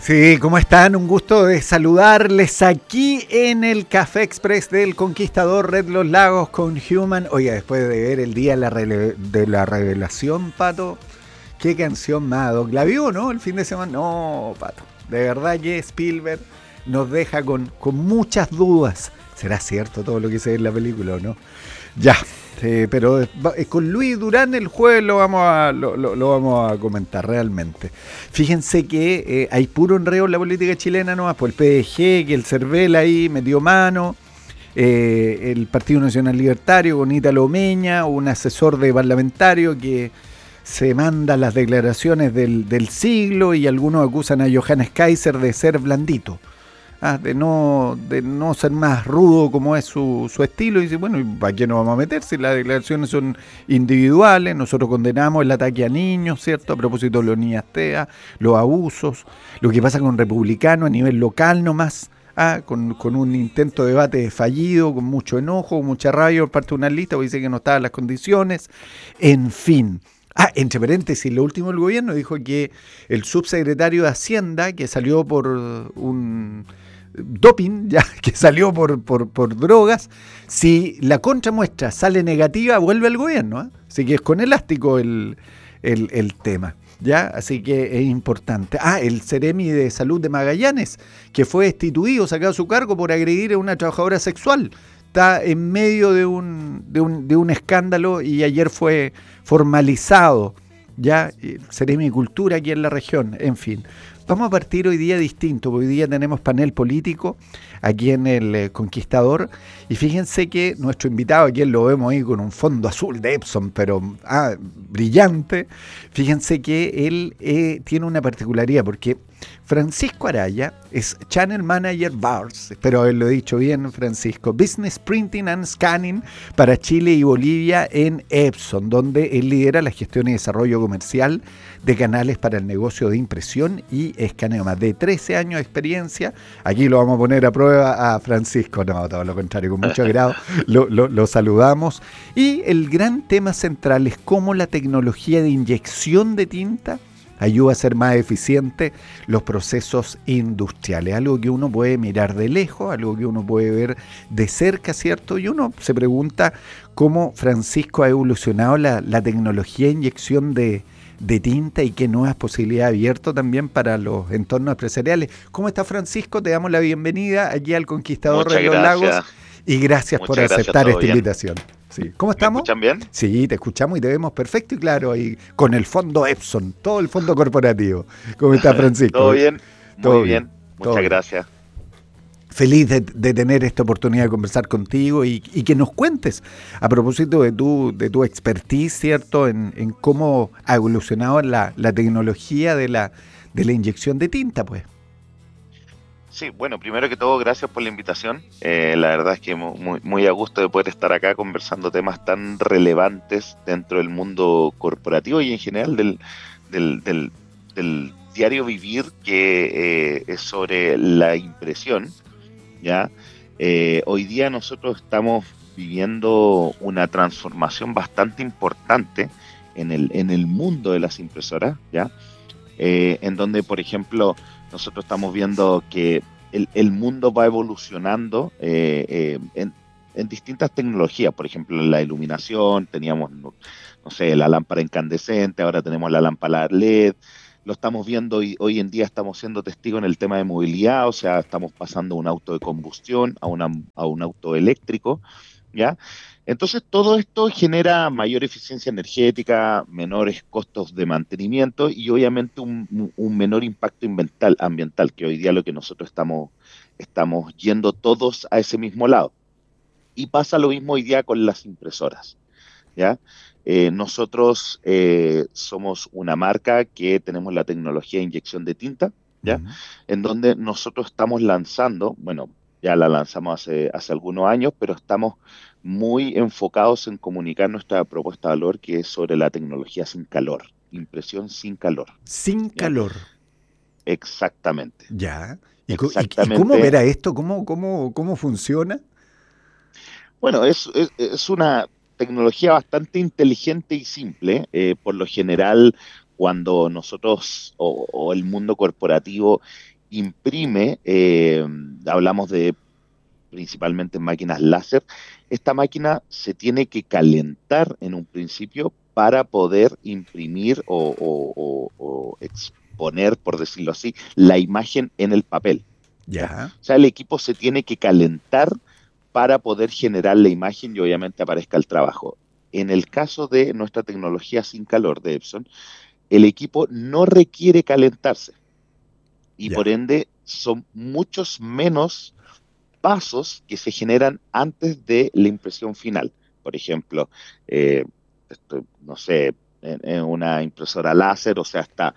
Sí, ¿cómo están? Un gusto de saludarles aquí en el Café Express del Conquistador Red Los Lagos con Human. Oiga, después de ver el día de la revelación, Pato, qué canción más. ¿La vio, no? El fin de semana. No, Pato. De verdad que Spielberg nos deja con muchas dudas. ¿Será cierto todo lo que se ve en la película o no? Ya, pero con Luis Durán el jueves lo vamos a comentar realmente. Fíjense que hay puro enredo en la política chilena nomás, por el PDG, que el Cervel ahí metió mano, el Partido Nacional Libertario con Ítalo Omeña, un asesor de parlamentario que se manda las declaraciones del siglo y algunos acusan a Johannes Kaiser de ser blandito. De no ser más rudo como es su estilo, y dice, bueno, ¿para qué nos vamos a meter si las declaraciones son individuales? Nosotros condenamos el ataque a niños, ¿cierto? A propósito de los niñas TEA, los abusos, lo que pasa con republicanos a nivel local nomás, con un intento de debate fallido, con mucho enojo, mucha rabia por parte de una lista, porque dice que no estaban las condiciones, en fin. Entre paréntesis, lo último del gobierno dijo que el subsecretario de Hacienda, que salió por un doping, ya que salió por drogas, si la contramuestra sale negativa, vuelve al gobierno. Así que es con elástico el tema. ¿Ya? Así que es importante. El Ceremi de Salud de Magallanes, que fue destituido, sacado su cargo por agredir a una trabajadora sexual. Está en medio de un escándalo y ayer fue formalizado ya Ceremi Cultura aquí en la región, en fin. Vamos a partir hoy día distinto, porque hoy día tenemos panel político aquí en el Conquistador, y fíjense que nuestro invitado, aquí lo vemos ahí con un fondo azul de Epson, pero brillante. Fíjense que él tiene una particularidad, porque Francisco Araya es Channel Manager BARS, espero haberlo dicho bien, Francisco, Business Printing and Scanning para Chile y Bolivia en Epson, donde él lidera la gestión y desarrollo comercial de canales para el negocio de impresión y escaneo. Más de 13 años de experiencia. Aquí lo vamos a poner a prueba a Francisco. No, todo lo contrario, con mucho agrado lo saludamos. Y el gran tema central es cómo la tecnología de inyección de tinta ayuda a ser más eficiente los procesos industriales, algo que uno puede mirar de lejos, algo que uno puede ver de cerca, ¿cierto? Y uno se pregunta cómo Francisco ha evolucionado la tecnología de inyección de tinta y qué nuevas posibilidades ha abierto también para los entornos empresariales. ¿Cómo está, Francisco? Te damos la bienvenida aquí al Conquistador Muchas de los Lagos gracias, y gracias por muchas gracias, aceptar todo esta bien. invitación. Sí. ¿Cómo ¿Me estamos? escuchan bien? Sí, te escuchamos y te vemos perfecto y claro, ahí con el fondo Epson, todo el fondo corporativo. ¿Cómo está, Francisco? ¿Todo bien? Muy Todo bien, bien, todo muchas bien. gracias. Feliz de tener esta oportunidad de conversar contigo y que nos cuentes a propósito de tu expertise, ¿cierto? En cómo ha evolucionado la tecnología de la inyección de tinta, pues. Sí, bueno, primero que todo, gracias por la invitación. La verdad es que muy a gusto de poder estar acá conversando temas tan relevantes dentro del mundo corporativo y en general del diario vivir que es sobre la impresión, ¿ya? Hoy día nosotros estamos viviendo una transformación bastante importante en el mundo de las impresoras, ¿ya? En donde, por ejemplo, nosotros estamos viendo que el mundo va evolucionando en distintas tecnologías. Por ejemplo, en la iluminación teníamos, no sé, la lámpara incandescente, ahora tenemos la lámpara LED. Lo estamos viendo y hoy en día estamos siendo testigos en el tema de movilidad, o sea, estamos pasando de un auto de combustión a un auto eléctrico, ¿ya? Entonces, todo esto genera mayor eficiencia energética, menores costos de mantenimiento y obviamente un menor impacto ambiental, que hoy día lo que nosotros estamos yendo todos a ese mismo lado. Y pasa lo mismo hoy día con las impresoras, ¿ya? Nosotros somos una marca que tenemos la tecnología de inyección de tinta, ¿ya? Uh-huh. En donde nosotros estamos lanzando, bueno, ya la lanzamos hace algunos años, pero estamos muy enfocados en comunicar nuestra propuesta de valor, que es sobre la tecnología sin calor, impresión sin calor, Sin ¿ya? calor. Exactamente, Ya. ¿Y cómo exactamente. verá esto? ¿Cómo funciona? Bueno, es una tecnología bastante inteligente y simple. Por lo general, cuando nosotros o el mundo corporativo imprime, hablamos de principalmente máquinas láser, esta máquina se tiene que calentar en un principio para poder imprimir o exponer, por decirlo así, la imagen en el papel. ¿Ya? Ya, O sea, el equipo se tiene que calentar para poder generar la imagen y obviamente aparezca el trabajo. En el caso de nuestra tecnología sin calor de Epson, el equipo no requiere calentarse y por ya. ende son muchos menos pasos que se generan antes de la impresión final. Por ejemplo, no sé, en una impresora láser, o sea, está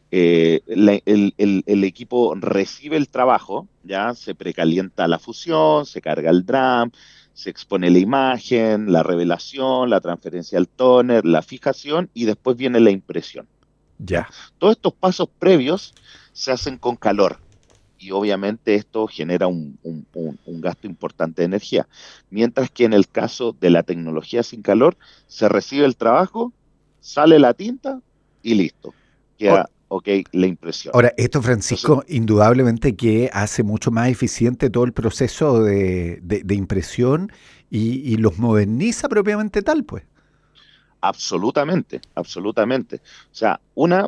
el equipo recibe el trabajo, ya se precalienta la fusión, se carga el DRAM, se expone la imagen, la revelación, la transferencia al toner, la fijación y después viene la impresión. ¿Ya? Ya. Todos estos pasos previos se hacen con calor y obviamente esto genera un gasto importante de energía. Mientras que en el caso de la tecnología sin calor, se recibe el trabajo, sale la tinta y listo. O- Queda ok la impresión. Ahora, esto, Entonces, Francisco, indudablemente que hace mucho más eficiente todo el proceso de impresión y los moderniza propiamente tal, pues. absolutamente, absolutamente. O sea,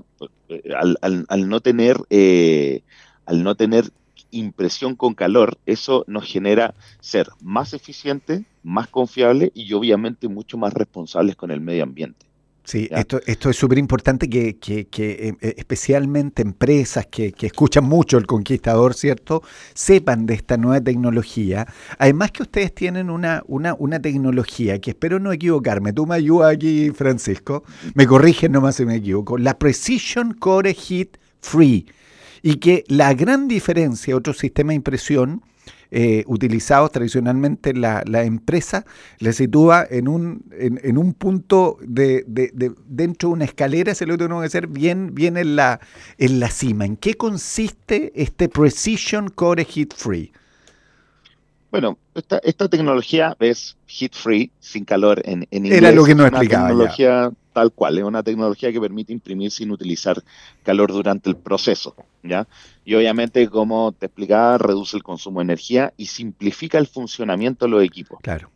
al no tener impresión con calor, eso nos genera ser más eficiente, más confiable y obviamente mucho más responsables con el medio ambiente. Sí, ¿Ya? esto es súper importante que especialmente empresas que escuchan mucho el Conquistador, ¿cierto? Sepan de esta nueva tecnología. Además que ustedes tienen una tecnología que espero no equivocarme. Tú me ayudas aquí, Francisco. Me corriges nomás si me equivoco. La Precision Core Heat Free. Y que la gran diferencia, otro sistema de impresión utilizados tradicionalmente la empresa, le sitúa en un punto dentro de una escalera, se lo tengo que hacer bien en la cima. ¿En qué consiste este Precision Core Heat Free? Bueno, esta tecnología es heat free, sin calor en Era lo inglés, que es nos una explicaba ya. tecnología tal cual, es una tecnología que permite imprimir sin utilizar calor durante el proceso, ¿ya? Y obviamente, como te explicaba, reduce el consumo de energía y simplifica el funcionamiento de los equipos. Claro.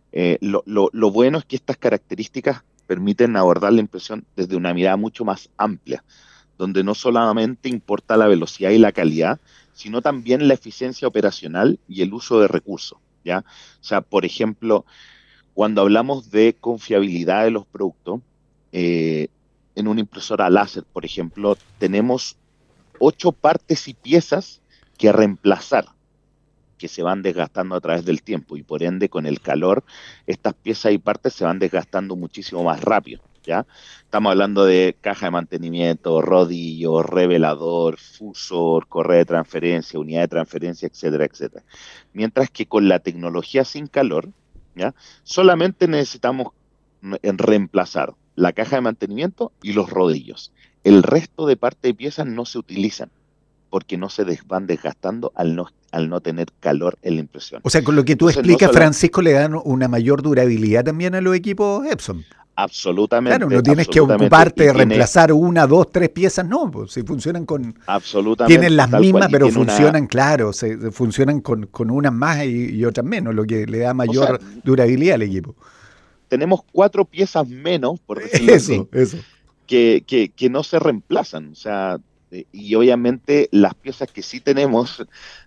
Lo bueno es que estas características permiten abordar la impresión desde una mirada mucho más amplia, donde no solamente importa la velocidad y la calidad, sino también la eficiencia operacional y el uso de recursos, ¿ya? O sea, por ejemplo, cuando hablamos de confiabilidad de los productos, eh, en una impresora láser, por ejemplo, tenemos 8 partes y piezas que reemplazar, que se van desgastando a través del tiempo y por ende con el calor estas piezas y partes se van desgastando muchísimo más rápido, ¿ya? Estamos hablando de caja de mantenimiento, rodillo, revelador, fusor, correa de transferencia, unidad de transferencia, etcétera, etcétera. Mientras que con la tecnología sin calor, ¿ya? Solamente necesitamos reemplazar la caja de mantenimiento y los rodillos. El resto de partes y piezas no se utilizan porque no se van desgastando al no tener calor en la impresión. O sea, con lo que tú Entonces, no explicas, solo, Francisco, le dan una mayor durabilidad también a los equipos Epson. Claro, no absolutamente, tienes que absolutamente, ocuparte y de tiene reemplazar una, dos, tres piezas, no, pues, si funcionan tienen absolutamente las tal cual, mismas, y pero tiene una, funcionan, claro, funcionan con unas más y otras menos, lo que le da o sea, mayor durabilidad al equipo. tenemos 4 piezas menos, por decirlo así, Eso. que no se reemplazan, o sea, y obviamente las piezas que sí tenemos,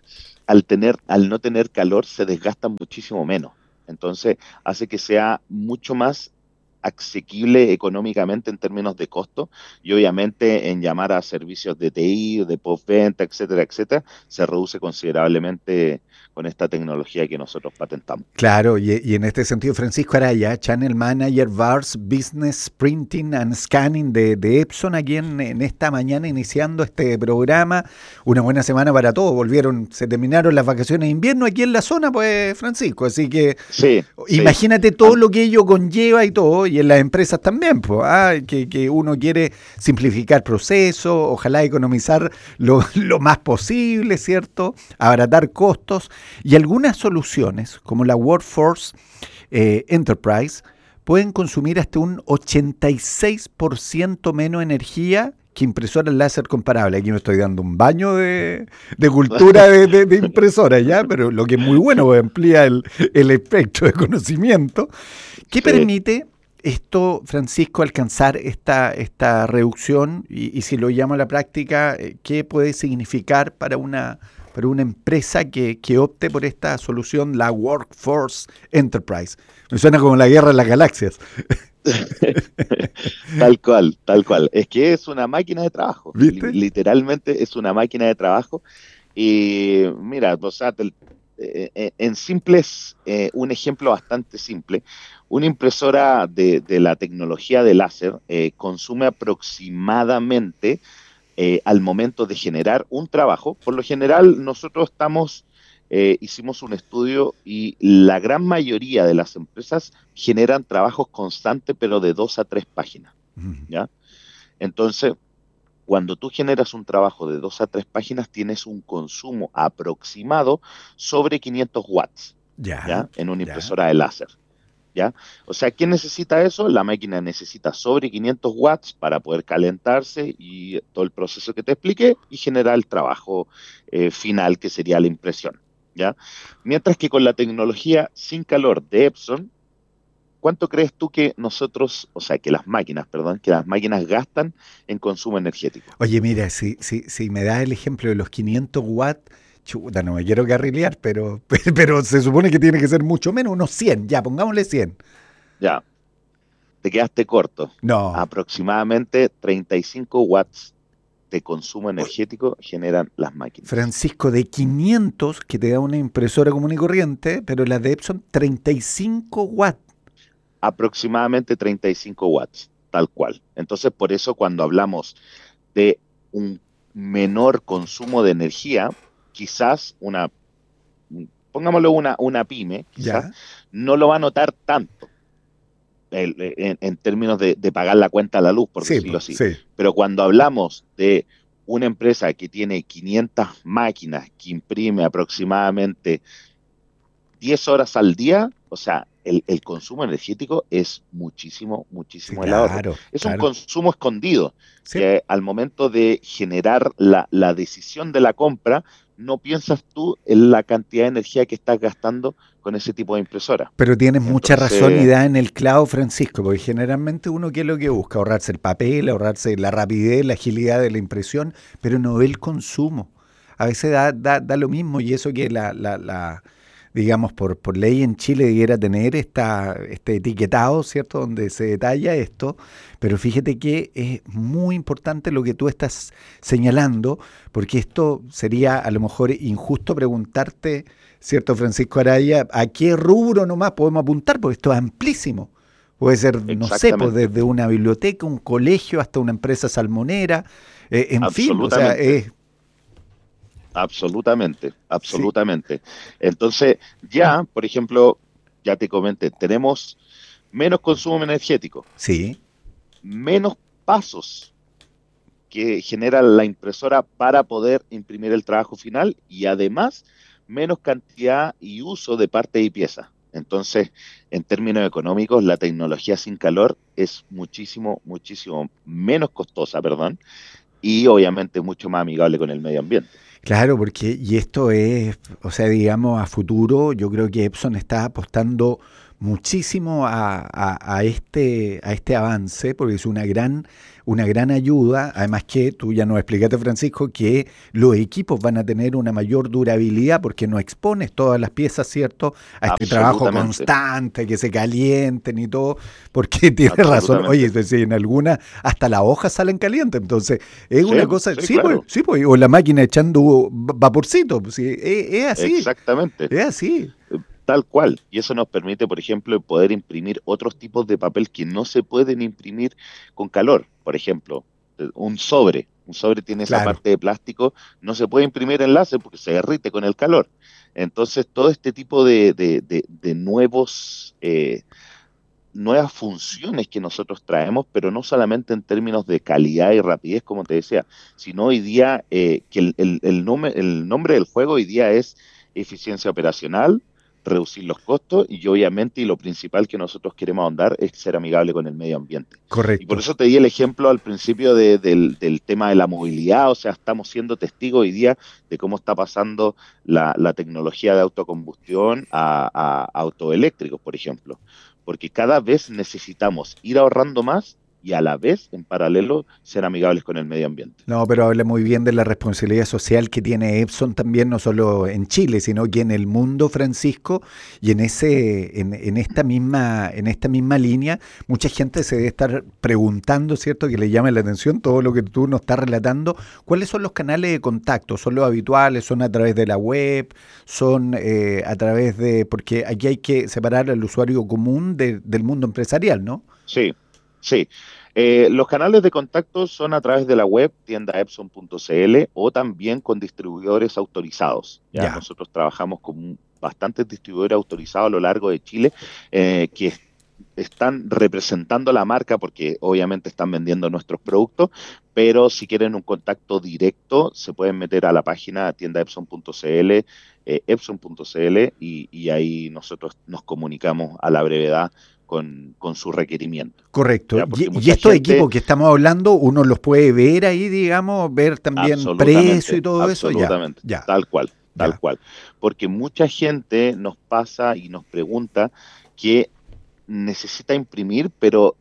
al no tener calor, se desgastan muchísimo menos. Entonces, hace que sea mucho más asequible económicamente en términos de costo y obviamente en llamar a servicios de TI, de postventa, etcétera, etcétera, se reduce considerablemente con esta tecnología que nosotros patentamos. Claro, y en este sentido, Francisco Araya, Channel Manager VARS Business Printing and Scanning de Epson, aquí en esta mañana iniciando este programa. Una buena semana para todos. Se terminaron las vacaciones de invierno aquí en la zona, pues, Francisco. Así que Sí, sí. imagínate todo lo que ello conlleva y todo, y en las empresas también, pues, que uno quiere simplificar procesos, ojalá economizar lo más posible, ¿cierto? Abaratar costos y algunas soluciones, como la Workforce Enterprise, pueden consumir hasta un 86% menos energía que impresoras láser comparables. Aquí me estoy dando un baño de cultura de impresoras, ¿ya? Pero lo que es muy bueno, pues amplía el espectro de conocimiento. ¿Qué Sí. permite esto, Francisco, alcanzar esta reducción? Y si lo llamo a la práctica, ¿qué puede significar para una empresa que opte por esta solución, la Workforce Enterprise? Me suena como la guerra de las galaxias. Tal cual, tal cual. Es que es una máquina de trabajo, ¿Viste? literalmente es una máquina de trabajo. Y mira, o sea, en simples, un ejemplo bastante simple, una impresora de la tecnología de láser consume aproximadamente al momento de generar un trabajo. Por lo general, nosotros hicimos un estudio y la gran mayoría de las empresas generan trabajos constantes, pero de 2 a 3 páginas, Mm. ¿ya? Entonces, cuando tú generas un trabajo de 2 a 3 páginas, tienes un consumo aproximado sobre 500 watts, Ya, ¿ya? En una ya. impresora de láser. ¿Ya? O sea, ¿quién necesita eso? La máquina necesita sobre 500 watts para poder calentarse y todo el proceso que te expliqué y generar el trabajo final, que sería la impresión, ¿ya? Mientras que con la tecnología sin calor de Epson, ¿cuánto crees tú que nosotros, o sea, que las máquinas, perdón, que las máquinas gastan en consumo energético? Oye, mira, si me das el ejemplo de los 500 watts, chuta, no me quiero carrilear, pero se supone que tiene que ser mucho menos, unos 100, ya, pongámosle 100. Ya, te quedaste corto. No, Aproximadamente 35 watts de consumo o- energético generan las máquinas. Francisco, de 500 que te da una impresora común y corriente, pero la de Epson, 35 watts. Aproximadamente 35 watts, tal cual. Entonces, por eso cuando hablamos de un menor consumo de energía, quizás pongámoslo una pyme, quizás Ya, no lo va a notar tanto en términos de pagar la cuenta a la luz, por sí, decirlo pues, así. sí. Pero cuando hablamos de una empresa que tiene 500 máquinas, que imprime aproximadamente 10 horas al día, o sea, el consumo energético es muchísimo, Sí, muchísimo elevado. claro, Es un claro. consumo escondido, Sí. que al momento de generar la decisión de la compra, no piensas tú en la cantidad de energía que estás gastando con ese tipo de impresora. Pero tienes mucha razón y Entonces, da en el clavo, Francisco, porque generalmente uno qué es lo que busca, ahorrarse el papel, ahorrarse la rapidez, la agilidad de la impresión, pero no ve el consumo. A veces da lo mismo y eso que digamos, por ley en Chile debiera tener este etiquetado, ¿cierto? Donde se detalla esto, pero fíjate que es muy importante lo que tú estás señalando, porque esto sería a lo mejor injusto preguntarte, ¿cierto, Francisco Araya? ¿A qué rubro nomás podemos apuntar? Porque esto es amplísimo. Puede ser, no sé, pues exactamente, desde una biblioteca, un colegio, hasta una empresa salmonera, en fin, o sea, absolutamente, absolutamente, sí, absolutamente. Entonces, ya, por ejemplo, ya te comenté, tenemos menos consumo energético, sí, menos pasos que genera la impresora para poder imprimir el trabajo final y además menos cantidad y uso de parte y pieza. Entonces, en términos económicos, la tecnología sin calor es muchísimo, muchísimo menos costosa, perdón, y obviamente mucho más amigable con el medio ambiente. claro, porque, y esto es, o sea, digamos, a futuro, yo creo que Epson está apostando muchísimo a este avance, porque es una gran ayuda. Además que tú ya nos explicaste, Francisco, que los equipos van a tener una mayor durabilidad porque no expones todas las piezas, ¿cierto? A este trabajo Absolutamente, constante, que se calienten y todo, porque tienes razón. Oye, absolutamente. es decir, en algunas hasta las hojas salen calientes, entonces es Sí, una cosa, sí, claro, sí, pues, o la máquina echando vaporcito, pues, sí, exactamente. es así. Tal cual. Y eso nos permite, por ejemplo, poder imprimir otros tipos de papel que no se pueden imprimir con calor. Por ejemplo, un sobre. Un sobre tiene esa Claro. parte de plástico, no se puede imprimir en láser porque se derrite con el calor. Entonces, todo este tipo de nuevas funciones que nosotros traemos, pero no solamente en términos de calidad y rapidez, como te decía, sino hoy día que el nombre del juego hoy día es eficiencia operacional, reducir los costos y obviamente, y lo principal que nosotros queremos ahondar es ser amigable con el medio ambiente. Y por Correcto. eso te di el ejemplo al principio del tema de la movilidad, o sea, estamos siendo testigos hoy día de cómo está pasando la tecnología de autocombustión a autos eléctricos, por ejemplo, porque cada vez necesitamos ir ahorrando más y a la vez, en paralelo, ser amigables con el medio ambiente. No, pero habla muy bien de la responsabilidad social que tiene Epson también, no solo en Chile, sino que en el mundo, Francisco, y en esta misma línea, mucha gente se debe estar preguntando, ¿cierto? Que le llame la atención todo lo que tú nos estás relatando. ¿Cuáles son los canales de contacto? ¿Son los habituales? ¿Son a través de la web? ¿Son a través de...? Porque aquí hay que separar al usuario común del mundo empresarial, ¿no? Sí, sí. Los canales de contacto son a través de la web tiendaepson.cl o también con distribuidores autorizados. Ya Ya. nosotros trabajamos con bastantes distribuidores autorizados a lo largo de Chile que están representando la marca porque obviamente están vendiendo nuestros productos, pero si quieren un contacto directo se pueden meter a la página tiendaepson.cl, epson.cl y ahí nosotros nos comunicamos a la brevedad con su requerimiento. Correcto. ¿Ya? Porque Y mucha estos gente, equipos que estamos hablando, uno los puede ver ahí, digamos, ver también precio y absolutamente, todo eso. Ya, absolutamente, ya, tal cual, tal ya. cual. Porque mucha gente nos pasa y nos pregunta que necesita imprimir, pero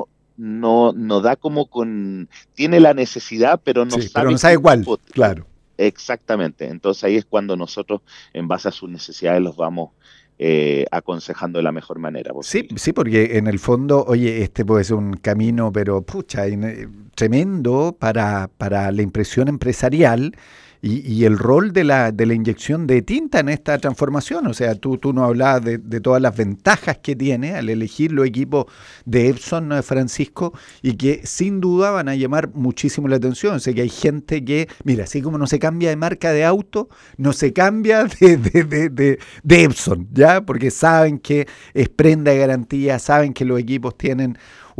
no da como tiene la necesidad, pero no Sí, pero sabe no qué sabe cuál, equipo. claro. Exactamente. Entonces ahí es cuando nosotros, en base a sus necesidades, los vamos aconsejando de la mejor manera Sí, posible. sí, porque en el fondo, oye, este puede ser un camino, pero pucha, tremendo para la impresión empresarial y el rol de la inyección de tinta en esta transformación. O sea, tú nos hablabas de todas las ventajas que tiene al elegir los equipos de Epson, ¿no?, de Francisco, y que sin duda van a llamar muchísimo la atención. O sea, que hay gente que, mira, así como no se cambia de marca de auto, no se cambia de Epson, ¿ya? Porque saben que es prenda de garantía, saben que los equipos tienen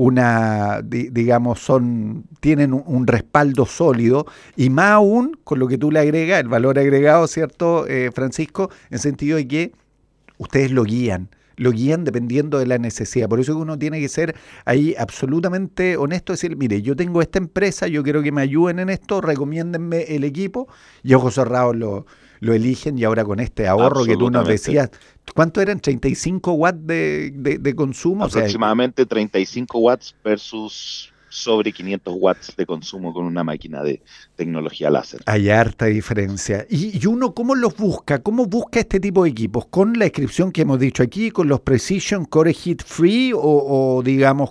digamos, tienen un respaldo sólido y más aún con lo que tú le agregas, el valor agregado, ¿cierto, Francisco? En sentido de que ustedes lo guían dependiendo de la necesidad. Por eso que uno tiene que ser ahí absolutamente honesto, decir, mire, yo tengo esta empresa, yo quiero que me ayuden en esto, recomiéndenme el equipo y ojos cerrados lo eligen y ahora con este ahorro que tú nos Absolutamente. decías, ¿cuánto eran? 35 watts de consumo, o sea, Aproximadamente 35 watts versus sobre 500 watts de consumo con una máquina de tecnología láser. hay harta diferencia. Y uno cómo los busca? ¿Cómo busca este tipo de equipos? ¿Con la descripción que hemos dicho aquí, con los Precision Core Heat Free o digamos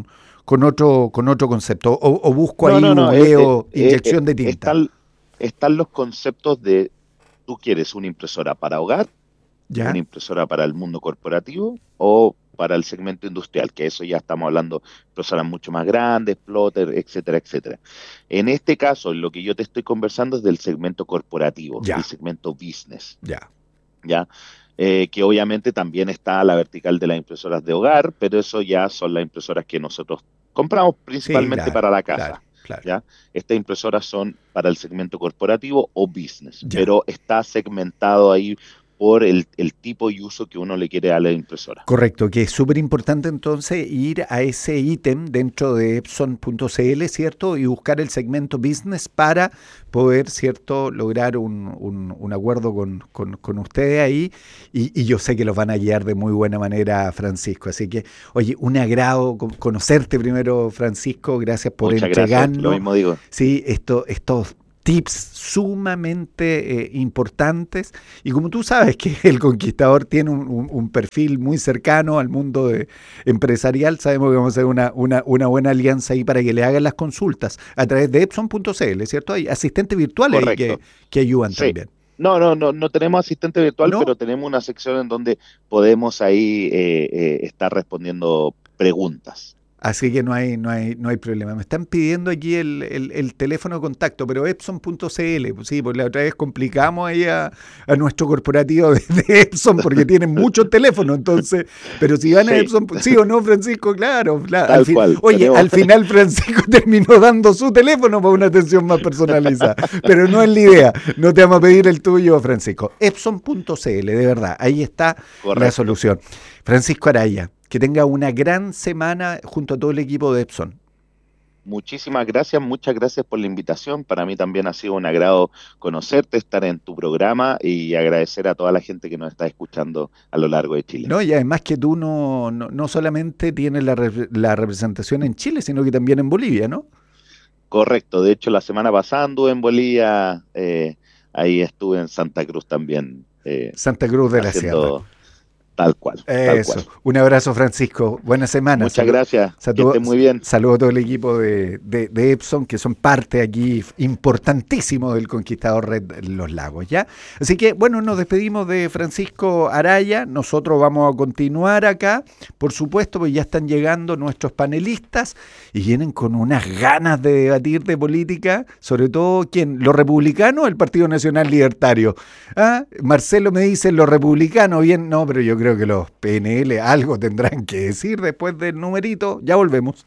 con otro concepto? ¿O busco No, ahí, no, no. googleo inyección de tinta? Están los conceptos de tú quieres una impresora para hogar, una ¿Ya? impresora para el mundo corporativo o para el segmento industrial, que eso ya estamos hablando de impresoras mucho más grandes, plotter, etcétera, etcétera. En este caso, lo que yo te estoy conversando es del segmento corporativo, el Ya, segmento business, ya, ¿ya? Que obviamente también está a la vertical de las impresoras de hogar, pero eso ya son las impresoras que nosotros compramos sí, principalmente claro, para la claro, casa, claro. ¿ya? Estas impresoras son para el segmento corporativo o business, Ya. pero está segmentado ahí por el tipo y uso que uno le quiere a la impresora. Correcto, que es súper importante entonces ir a ese ítem dentro de Epson.cl, ¿cierto? Y buscar el segmento business para poder, ¿cierto?, lograr un acuerdo con ustedes ahí. Y yo sé que los van a guiar de muy buena manera, Francisco. Así que, oye, un agrado conocerte primero, Francisco. Gracias por Muchas gracias, lo entregarnos, mismo digo. sí, estos tips sumamente importantes. Y como tú sabes que el conquistador tiene un perfil muy cercano al mundo empresarial, sabemos que vamos a hacer una buena alianza ahí para que le hagan las consultas a través de Epson.cl, ¿cierto? Hay asistentes virtuales ahí Correcto. que ayudan Sí. también. No tenemos asistente virtual, pero ¿No? tenemos una sección en donde podemos ahí estar respondiendo preguntas. Así que no hay problema. Me están pidiendo aquí el teléfono de contacto, pero Epson.cl, pues sí, pues la otra vez complicamos ahí a nuestro corporativo de Epson porque tienen muchos teléfonos, entonces, pero si van a Epson, sí o no, Francisco, claro. Tal cual. Oye, al final Francisco terminó dando su teléfono para una atención más personalizada, pero no es la idea. No te vamos a pedir el tuyo, Francisco. Epson.cl, de verdad, ahí está. Correcto. La solución. Francisco Araya, que tenga una gran semana junto a todo el equipo de Epson. Muchísimas gracias, muchas gracias por la invitación. Para mí también ha sido un agrado conocerte, estar en tu programa y agradecer a toda la gente que nos está escuchando a lo largo de Chile. No, y además que tú no solamente tienes la representación en Chile, sino que también en Bolivia, ¿no? Correcto, de hecho la semana pasada anduve en Bolivia, ahí estuve en Santa Cruz también. Santa Cruz de la Sierra. Tal cual. Eso. Un abrazo, Francisco. Buena semana. Muchas gracias. Que estén muy bien. Saludos a todo el equipo de Epson, que son parte aquí importantísimo del Conquistador Red Los Lagos, ¿ya? Así que, bueno, nos despedimos de Francisco Araya. Nosotros vamos a continuar acá, por supuesto, porque ya están llegando nuestros panelistas y vienen con unas ganas de debatir de política, sobre todo, ¿quién? ¿Los republicanos o el Partido Nacional Libertario? ¿Ah? Marcelo me dice, los republicanos, bien, no, pero yo creo que los PNL algo tendrán que decir después del numerito. Ya volvemos.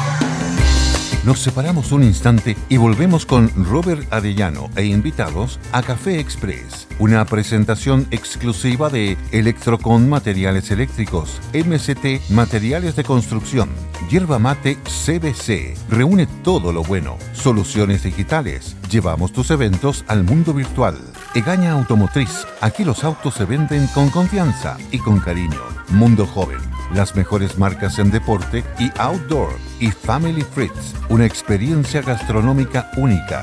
Nos separamos un instante y volvemos con Robert Arellano e invitados a Café Express, una presentación exclusiva de Electrocon Materiales Eléctricos, MCT Materiales de Construcción, Yerba Mate CBC. Reúne todo lo bueno. Soluciones digitales. Llevamos tus eventos al mundo virtual. Egaña Automotriz. Aquí los autos se venden con confianza y con cariño. Mundo Joven. Las mejores marcas en deporte y outdoor. Y Family Fritz. Una experiencia gastronómica única.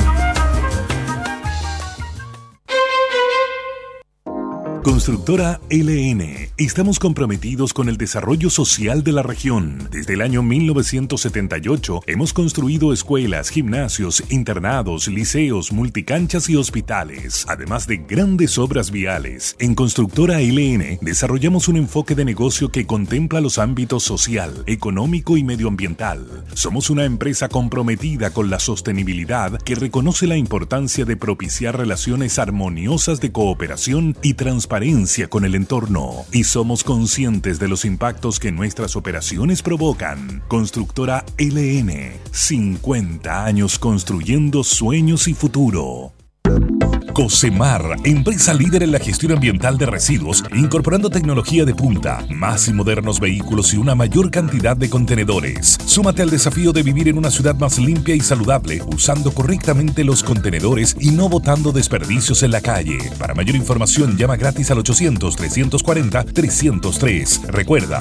Constructora LN. Estamos comprometidos con el desarrollo social de la región. Desde el año 1978 hemos construido escuelas, gimnasios, internados, liceos, multicanchas y hospitales, además de grandes obras viales. En Constructora LN desarrollamos un enfoque de negocio que contempla los ámbitos social, económico y medioambiental. Somos una empresa comprometida con la sostenibilidad que reconoce la importancia de propiciar relaciones armoniosas de cooperación y transparencia con el entorno, y somos conscientes de los impactos que nuestras operaciones provocan. Constructora LN, 50 años construyendo sueños y futuro. Cosemar, empresa líder en la gestión ambiental de residuos, incorporando tecnología de punta, más y modernos vehículos y una mayor cantidad de contenedores. Súmate al desafío de vivir en una ciudad más limpia y saludable, usando correctamente los contenedores y no botando desperdicios en la calle. Para mayor información, llama gratis al 800-340-303. Recuerda,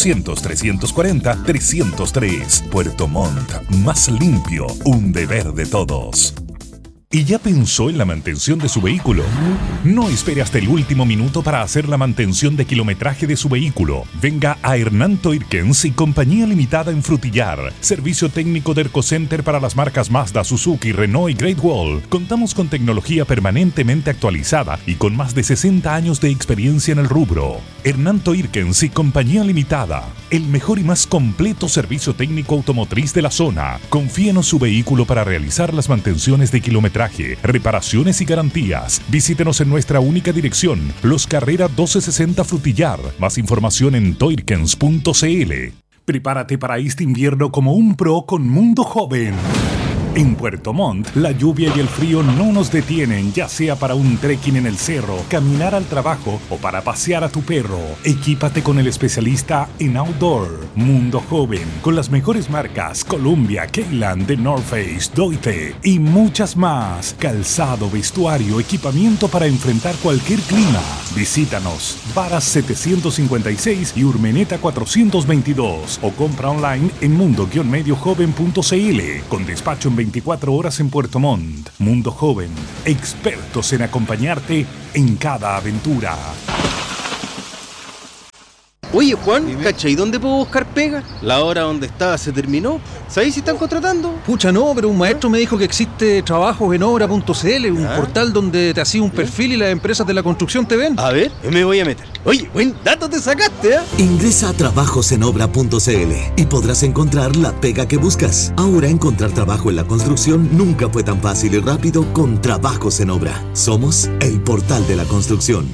800-340-303. Puerto Montt, más limpio, un deber de todos. ¿Y ya pensó en la mantención de su vehículo? No espere hasta el último minuto para hacer la mantención de kilometraje de su vehículo. Venga a Hernán Toirkens y Compañía Limitada en Frutillar. Servicio técnico de Ercocenter para las marcas Mazda, Suzuki, Renault y Great Wall. Contamos con tecnología permanentemente actualizada y con más de 60 años de experiencia en el rubro. Hernán Toirkens y Compañía Limitada. El mejor y más completo servicio técnico automotriz de la zona. Confíenos su vehículo para realizar las mantenciones de kilometraje, reparaciones y garantías. Visítenos en nuestra única dirección, Los Carrera 1260 Frutillar. Más información en toirkens.cl. Prepárate para este invierno como un pro con Mundo Joven. En Puerto Montt, la lluvia y el frío no nos detienen, ya sea para un trekking en el cerro, caminar al trabajo o para pasear a tu perro. Equípate con el especialista en outdoor, Mundo Joven, con las mejores marcas Columbia, Keyland, The North Face, Doite y muchas más. Calzado, vestuario, equipamiento para enfrentar cualquier clima. Visítanos, Varas 756 y Urmeneta 422 o compra online en mundo-mediojoven.cl con despacho en 24 horas en Puerto Montt. Mundo Joven, expertos en acompañarte en cada aventura. Oye, Juan, ¿cachai? ¿Dónde puedo buscar pega? La hora donde estaba se terminó. ¿Sabéis si están contratando? Pucha, no, pero un maestro me dijo que existe trabajosenobra.cl, un portal donde te hacía un perfil y las empresas de la construcción te ven. A ver, me voy a meter. Oye, buen dato te sacaste, ¿eh? Ingresa a trabajosenobra.cl y podrás encontrar la pega que buscas. Ahora encontrar trabajo en la construcción nunca fue tan fácil y rápido con Trabajos en Obra. Somos el portal de la construcción.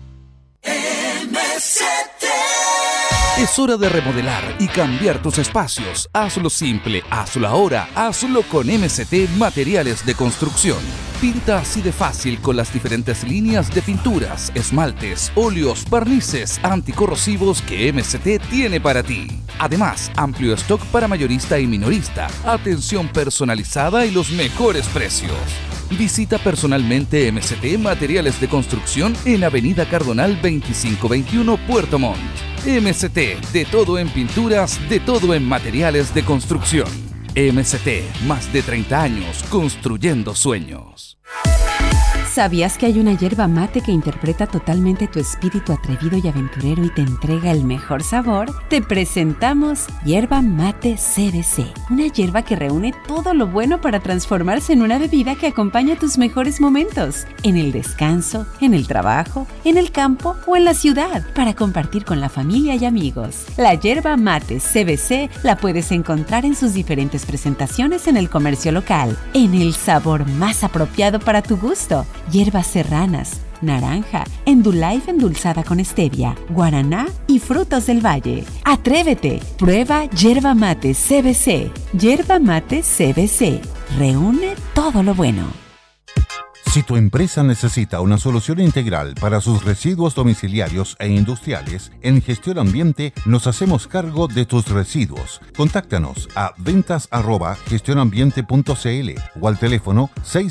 Es hora de remodelar y cambiar tus espacios. Hazlo simple, hazlo ahora, hazlo con MST Materiales de Construcción. Pinta así de fácil con las diferentes líneas de pinturas, esmaltes, óleos, barnices anticorrosivos que MST tiene para ti. Además, amplio stock para mayorista y minorista, atención personalizada y los mejores precios. Visita personalmente MST Materiales de Construcción en Avenida Cardonal 2521, Puerto Montt. MST, de todo en pinturas, de todo en materiales de construcción. MST, más de 30 años construyendo sueños. ¿Sabías que hay una yerba mate que interpreta totalmente tu espíritu atrevido y aventurero y te entrega el mejor sabor? Te presentamos Yerba Mate CBC, una yerba que reúne todo lo bueno para transformarse en una bebida que acompaña tus mejores momentos, en el descanso, en el trabajo, en el campo o en la ciudad, para compartir con la familia y amigos. La Yerba Mate CBC la puedes encontrar en sus diferentes presentaciones en el comercio local, en el sabor más apropiado para tu gusto. Hierbas serranas, naranja, Endullife endulzada con stevia, guaraná y frutos del valle. ¡Atrévete! Prueba Yerba Mate CBC. Yerba Mate CBC. Reúne todo lo bueno. Si tu empresa necesita una solución integral para sus residuos domiciliarios e industriales, en Gestión Ambiente nos hacemos cargo de tus residuos. Contáctanos a ventas@gestionambiente.cl o al teléfono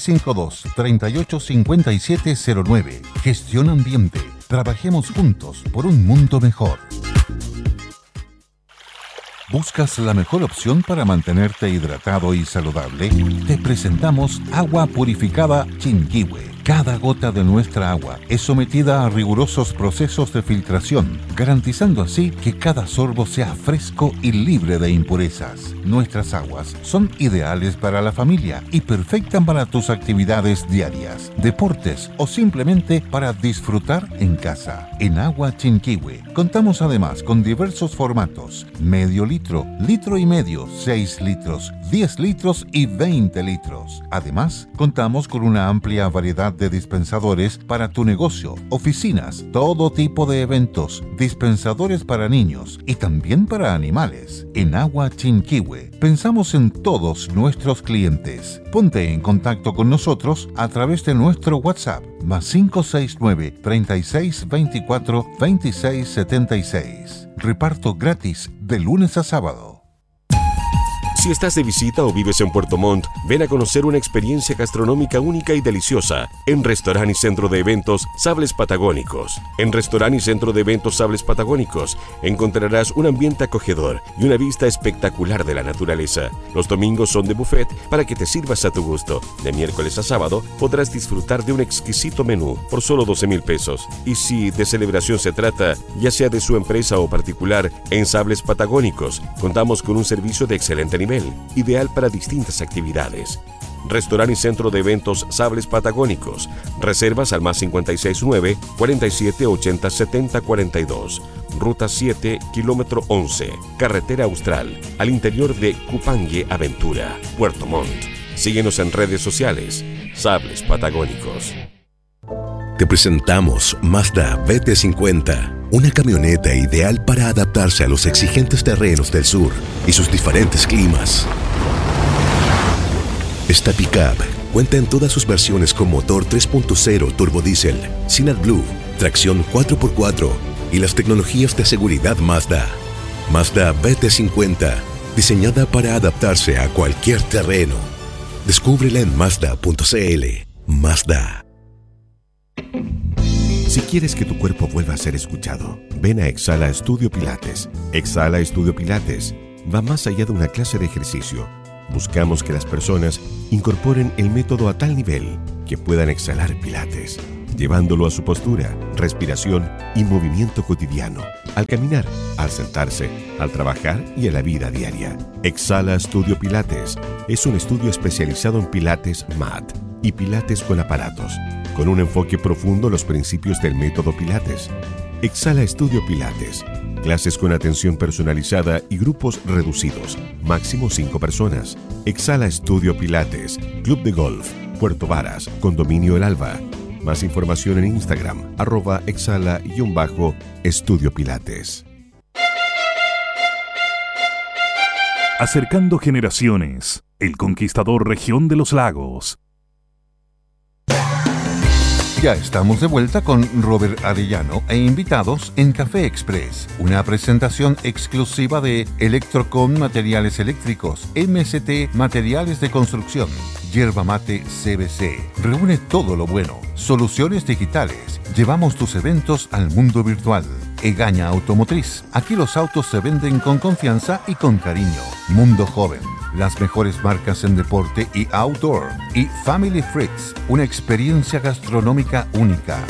652-385709. Gestión Ambiente. Trabajemos juntos por un mundo mejor. ¿Buscas la mejor opción para mantenerte hidratado y saludable? Te presentamos Agua Purificada Chinquihue. Cada gota de nuestra agua es sometida a rigurosos procesos de filtración, garantizando así que cada sorbo sea fresco y libre de impurezas. Nuestras aguas son ideales para la familia y perfectas para tus actividades diarias, deportes o simplemente para disfrutar en casa. En Agua Chinquihue contamos además con diversos formatos: medio litro, litro y medio, 6 litros, 10 litros y 20 litros. Además, contamos con una amplia variedad de dispensadores para tu negocio, oficinas, todo tipo de eventos, dispensadores para niños y también para animales. En Agua Chinquihue pensamos en todos nuestros clientes. Ponte en contacto con nosotros a través de nuestro WhatsApp +569 36 24 26 76. Reparto gratis de lunes a sábado. Si estás de visita o vives en Puerto Montt, ven a conocer una experiencia gastronómica única y deliciosa en Restaurante y Centro de Eventos Sables Patagónicos. En Restaurante y Centro de Eventos Sables Patagónicos encontrarás un ambiente acogedor y una vista espectacular de la naturaleza. Los domingos son de buffet para que te sirvas a tu gusto. De miércoles a sábado podrás disfrutar de un exquisito menú por solo 12,000 pesos. Y si de celebración se trata, ya sea de su empresa o particular, en Sables Patagónicos contamos con un servicio de excelente nivel, ideal para distintas actividades. Restaurante y Centro de Eventos Sables Patagónicos. Reservas al +569 47 80 70 42. Ruta 7, kilómetro 11, Carretera Austral, al interior de Cupangue Aventura, Puerto Montt. Síguenos en redes sociales. Sables Patagónicos. Te presentamos Mazda BT50, una camioneta ideal para adaptarse a los exigentes terrenos del sur y sus diferentes climas. Esta pickup cuenta en todas sus versiones con motor 3.0 turbodiesel, sin AdBlue, tracción 4x4 y las tecnologías de seguridad Mazda. Mazda BT50, diseñada para adaptarse a cualquier terreno. Descúbrela en Mazda.cl. Mazda. Si quieres que tu cuerpo vuelva a ser escuchado, ven a Exhala Estudio Pilates. Exhala Estudio Pilates va más allá de una clase de ejercicio. Buscamos que las personas incorporen el método a tal nivel que puedan exhalar Pilates, llevándolo a su postura, respiración y movimiento cotidiano. al caminar, al sentarse, al trabajar y a la vida diaria. Exhala Studio Pilates es un estudio especializado en pilates mat y pilates con aparatos, con un enfoque profundo en los principios del método Pilates. Exhala Studio Pilates. Clases con atención personalizada y grupos reducidos, máximo 5 personas. Exhala Studio Pilates, Club de Golf, Puerto Varas, Condominio El Alba. Más información en Instagram, @exhala_Estudio Pilates. Acercando generaciones, El Conquistador Región de los Lagos. Ya estamos de vuelta con Robert Arellano e invitados en Café Express, una presentación exclusiva de Electrocon Materiales Eléctricos, MST Materiales de Construcción, Yerba Mate CBC. Reúne todo lo bueno. Soluciones digitales. Llevamos tus eventos al mundo virtual. Egaña Automotriz. Aquí los autos se venden con confianza y con cariño. Mundo Joven. Las mejores marcas en deporte y outdoor. Y Family Fritz, una experiencia gastronómica única.